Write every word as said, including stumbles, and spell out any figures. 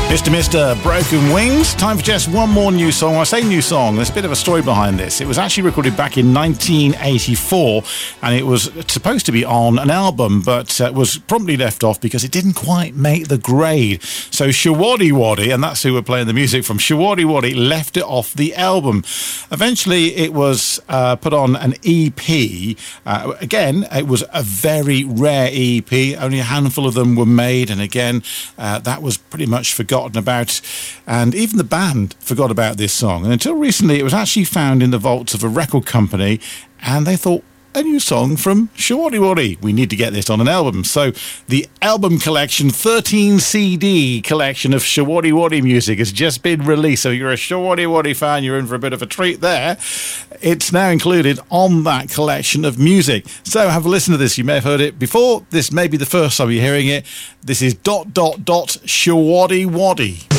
Mister Mister Broken Wings. Time for just one more new song. When I say new song, there's a bit of a story behind this. It was actually recorded back in nineteen eighty-four, and it was supposed to be on an album, but uh, was promptly left off because it didn't quite make the grade. So Showaddywaddy, and that's who we're playing the music from, Showaddywaddy left it off the album. Eventually, it was uh, put on an E P. Uh, again, it was a very rare E P. Only a handful of them were made, and again, uh, that was pretty much forgotten about, and even the band forgot about this song. And until recently, it was actually found in the vaults of a record company, and they thought, a new song from Showaddywaddy, we need to get this on an album. So the album collection, thirteen C D collection of Showaddywaddy music, has just been released. So you're a Showaddywaddy fan, you're in for a bit of a treat there. It's now included on that collection of music. So have a listen to this. You may have heard it before. This may be the first time you're hearing it. This is dot dot dot Showaddywaddy.